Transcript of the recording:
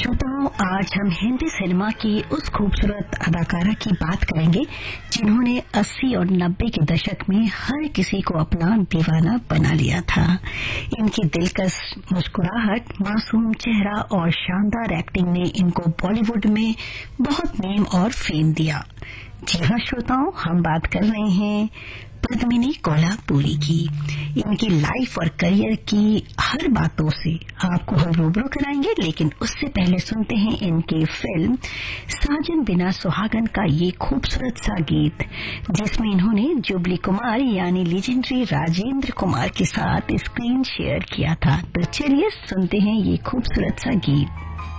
श्रोताओं, आज हम हिंदी सिनेमा की उस खूबसूरत अदाकारा की बात करेंगे जिन्होंने 80 और 90 के दशक में हर किसी को अपना दीवाना बना लिया था। इनकी दिलकश मुस्कुराहट, मासूम चेहरा और शानदार एक्टिंग ने इनको बॉलीवुड में बहुत नेम और फेम दिया। जी हाँ श्रोताओं, हम बात कर रहे हैं पद्मिनी कोल्हापुरी की। इनकी लाइफ और करियर की हर बातों से आपको हम रूबरू कराएंगे, लेकिन उससे पहले सुनते हैं इनकी फिल्म साजन बिना सुहागन का ये खूबसूरत सा गीत, जिसमें इन्होंने जुबली कुमार यानी लीजेंडरी राजेंद्र कुमार के साथ स्क्रीन शेयर किया था। तो चलिए सुनते हैं ये खूबसूरत सा गीत।